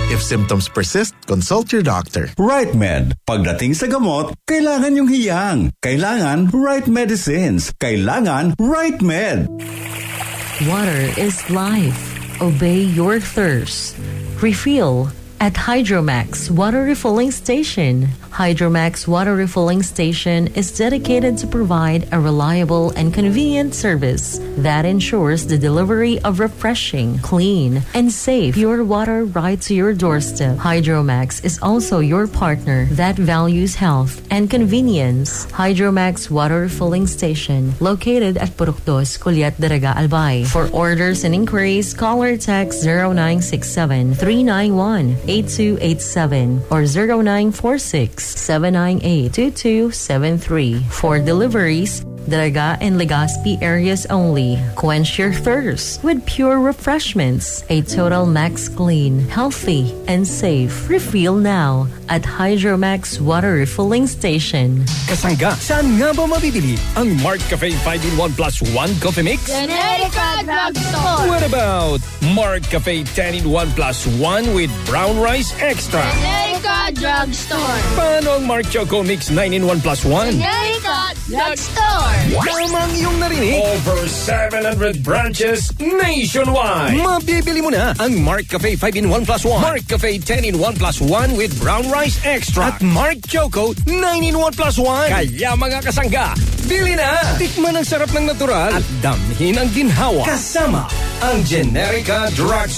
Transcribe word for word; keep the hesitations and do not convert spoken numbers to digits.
If symptoms persist, consult your doctor. Right Med. Pagdating sa gamot, kailangan yung hiyang. Kailangan right medicines. Kailangan right med. Water is life. Obey your thirst. Refill at Hydromax Water Refilling Station. Hydromax Water Refilling Station is dedicated to provide a reliable and convenient service that ensures the delivery of refreshing, clean, and safe pure water right to your doorstep. Hydromax is also your partner that values health and convenience. Hydromax Water Refilling Station, located at Purok dos, Culiat, Daraga, Albay. For orders and inquiries, call or text zero nine six seven, three nine one, eight two eight seven or zero nine four six, seven nine eight, two two seven three. For deliveries, Daraga and Legazpi areas only. Quench your thirst with pure refreshments. A total max clean, healthy, and safe. Refill now at Hydromax Water Refilling Station. Kasangga, saan nga ba mabibili ang Mart Cafe five in one plus one Coffee Mix? Generica Drugstore. What about Mart Cafe ten in one plus one with brown rice extra? Generica Drugstore. Paano ang Mart Choco Mix nine in one plus one? Generica Drugstore. Tamang iyong narinig. Over seven hundred branches nationwide. Mabibili mo na ang Mart Cafe five in one plus one, Mart Cafe ten in one plus one with brown rice extra, at Mart Choco nine in one plus one. Kaya mga kasangga, bili na! Tikman ang sarap ng natural at damhin ang ginhawa. Kasama ang Generica Drugstore.